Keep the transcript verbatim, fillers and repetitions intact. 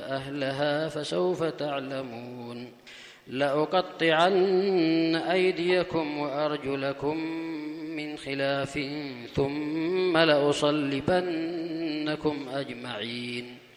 أهلها فسوف تعلمون لأقطعن أيديكم وأرجلكم من خلاف ثم لأصلبنكم أجمعين